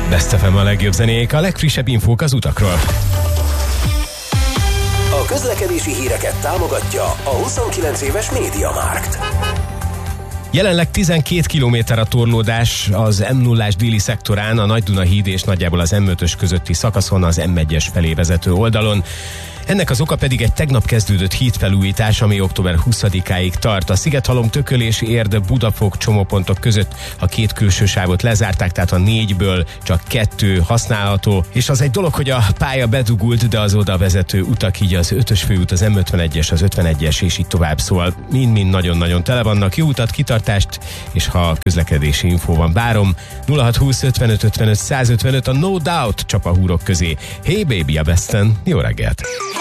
Best FM a legjobb zenék, a legfrissebb infók az utakról. A közlekedési híreket támogatja a 29 éves MediaMarkt. Jelenleg 12 km a torlódás az M0-ás déli szektorán, a Nagy-Duna híd és nagyjából az M5-ös közötti szakaszon, az M1-es felé vezető oldalon. Ennek az oka pedig egy tegnap kezdődött hídfelújítás, ami október 20-áig tart. A Szigethalom, Tököl és Érd, Budafok csomópontok között a két külső sávot lezárták, tehát a 4-ből csak 2 használható. És az egy dolog, hogy a pálya bedugult, de az oda vezető utak, így az 5-ös főút, az M51-es, az 51-es és így tovább, szóval mind-mind nagyon-nagyon tele vannak. Jó utat, kitartást, és ha közlekedési infó van, várom. 0620 55 55 155 a No Doubt csap a húrok közé. Hey baby a Besten, jó reggelt!